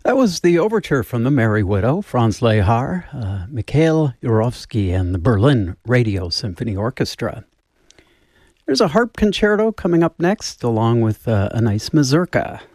That was the overture from The Merry Widow, Franz Lehár, Mikhail Yurovsky, and the Berlin Radio Symphony Orchestra. There's a harp concerto coming up next, along with a nice mazurka.